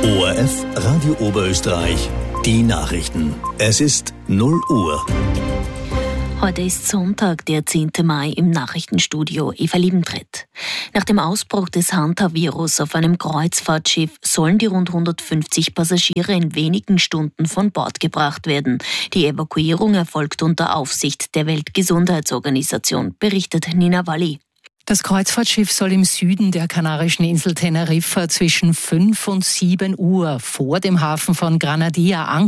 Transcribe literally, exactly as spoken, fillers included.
O R F Radio Oberösterreich, die Nachrichten. Es ist null Uhr. Heute ist Sonntag, der zehnte Mai, im Nachrichtenstudio Eva Liebentritt. Nach dem Ausbruch des Hantavirus auf einem Kreuzfahrtschiff sollen die rund hundertfünfzig Passagiere in wenigen Stunden von Bord gebracht werden. Die Evakuierung erfolgt unter Aufsicht der Weltgesundheitsorganisation, berichtet Nina Walli. Das Kreuzfahrtschiff soll im Süden der kanarischen Insel Teneriffa zwischen fünf und sieben Uhr vor dem Hafen von Granadilla ankommen.